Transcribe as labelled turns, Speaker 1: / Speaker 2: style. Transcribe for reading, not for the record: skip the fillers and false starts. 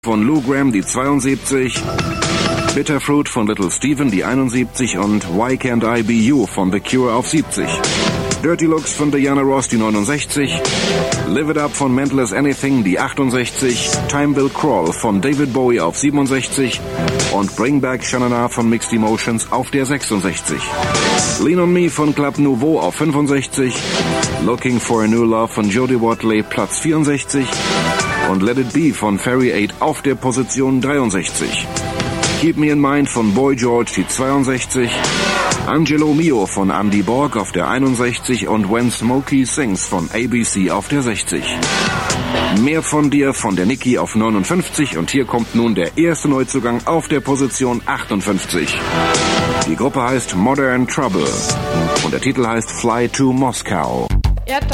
Speaker 1: von Lou Gramm die 72, Bitterfruit von Little Steven die 71 und Why Can't I Be You von The Cure auf 70. Dirty Looks von Diana Ross die 69, Live It Up von Mental as Anything die 68, Time Will Crawl von David Bowie auf 67 und Bring Back Shanana von Mixed Emotions auf der 66. Lean on Me von Club Nouveau auf 65, Looking for a New Love von Jody Watley Platz 64 und Let It Be von Fairy 8 auf der Position 63. Keep Me in Mind von Boy George die 62, Angelo Mio von Andy Borg auf der 61 und When Smokey Sings von ABC auf der 60. Mehr von dir von der Niki auf 59 und hier kommt nun der erste Neuzugang auf der Position 58. Die Gruppe heißt Modern Trouble und der Titel heißt Fly to Moscow.